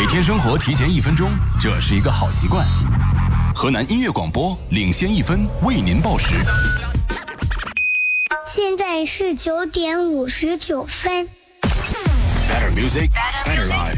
天生活提前1分钟，这是一个好习惯。河南音乐广播领先1分，为您报时。 现在是9点59分。 Better music, better life.